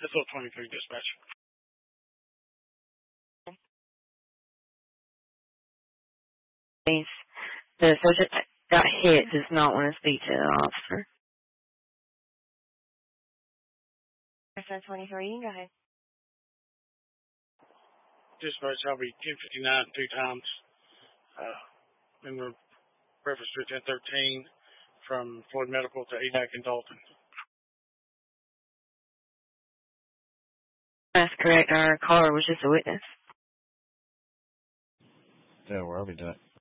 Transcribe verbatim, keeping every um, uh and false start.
S O twenty-three dispatch. The subject that got hit does not want to speak to the officer. S O twenty-three, you can go ahead. Dispatch, I'll be ten fifty-nine two times. Uh, in reference to ten thirteen from Floyd Medical to A D A C and Dalton. That's correct. Our caller was just a witness. Yeah, where are we doing?